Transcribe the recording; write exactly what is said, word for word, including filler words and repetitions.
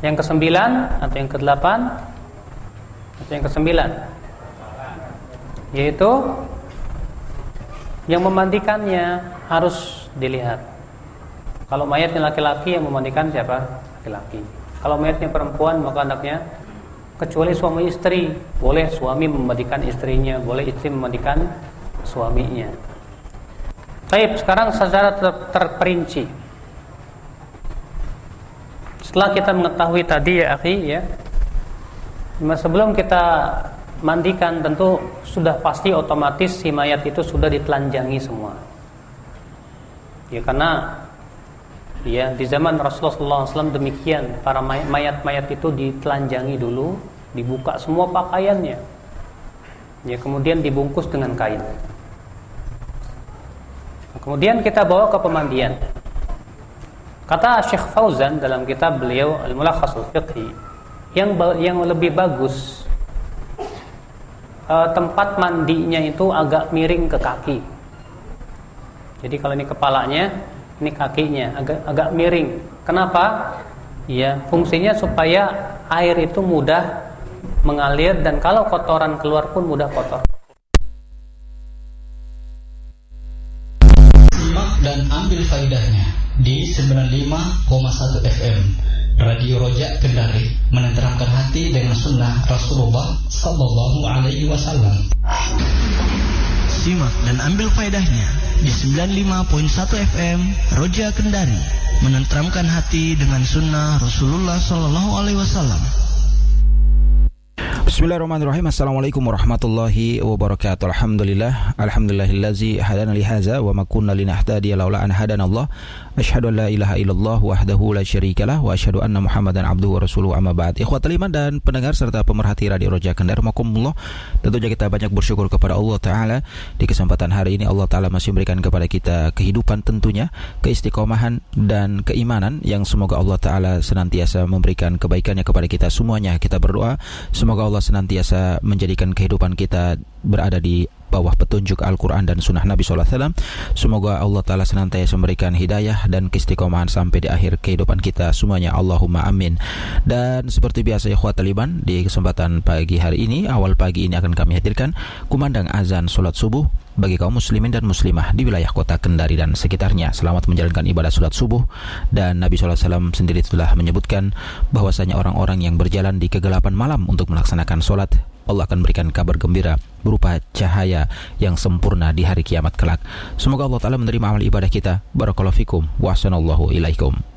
Yang kesembilan atau yang kedelapan atau yang kesembilan, yaitu yang memandikannya harus dilihat. Kalau mayatnya laki-laki, yang memandikan siapa? Laki-laki. Kalau mayatnya perempuan, maka hendaknya, kecuali suami istri, boleh suami memandikan istrinya, boleh istri memandikan suaminya. Baik, sekarang secara ter- terperinci. Setelah kita mengetahui tadi ya akhi ya, sebelum kita mandikan tentu sudah pasti otomatis si mayat itu sudah ditelanjangi semua. Ya karena ya di zaman Rasulullah shallallahu alaihi wasallam demikian, para mayat-mayat itu ditelanjangi dulu, dibuka semua pakaiannya, ya kemudian dibungkus dengan kain. Kemudian kita bawa ke pemandian. Kata Syekh Fauzan dalam kitab beliau Al-Mulakhasul Fiqhi, yang yang lebih bagus uh, tempat mandinya itu agak miring ke kaki. Jadi kalau ini kepalanya, ini kakinya agak agak miring. Kenapa? Ya, fungsinya supaya air itu mudah mengalir dan kalau kotoran keluar pun mudah kotor. Simak dan ambil faedahnya di sembilan puluh lima koma satu F M Radio Rojak Kendari, menenteramkan hati dengan sunnah Rasulullah Sallallahu Alaihi Wasallam. Simak dan ambil faedahnya di sembilan puluh lima koma satu F M Rojak Kendari, menenteramkan hati dengan sunnah Rasulullah Sallallahu Alaihi Wasallam. Bismillahirrahmanirrahim. Assalamualaikum warahmatullahi wabarakatuh. Alhamdulillah, alhamdulillahillazi hadana li hadza wa ma kunna linahtadiya laula an hadanallah. Asyhadu an la ilaha illallah wahdahu la syarikalah wa asyhadu anna Muhammadan abduhu wa rasuluhu, amma ba'd. Ikhwatul iman dan pendengar serta pemerhati Radio Roja Kendari, rahimakumullah. Tentunya kita banyak bersyukur kepada Allah taala di kesempatan hari ini Allah taala masih memberikan kepada kita kehidupan, tentunya keistiqomahan dan keimanan yang semoga Allah taala senantiasa memberikan kebaikannya kepada kita semuanya. Kita berdoa semoga Allah senantiasa menjadikan kehidupan kita berada di bawah petunjuk Al-Quran dan Sunnah Nabi shallallahu alaihi wasallam. Semoga Allah Ta'ala senantiasa memberikan hidayah dan keistiqomahan sampai di akhir kehidupan kita semuanya. Allahumma amin. Dan seperti biasa ikhwatul iman, di kesempatan pagi hari ini, awal pagi ini akan kami hadirkan kumandang azan sholat subuh bagi kaum muslimin dan muslimah di wilayah kota Kendari dan sekitarnya. Selamat menjalankan ibadah sholat subuh. Dan Nabi shallallahu alaihi wasallam sendiri telah menyebutkan bahwasanya orang-orang yang berjalan di kegelapan malam untuk melaksanakan sholat, Allah akan berikan kabar gembira berupa cahaya yang sempurna di hari kiamat kelak. Semoga Allah Ta'ala menerima amal ibadah kita. Barakallahu fikum wa ahsanallahu ilaikum.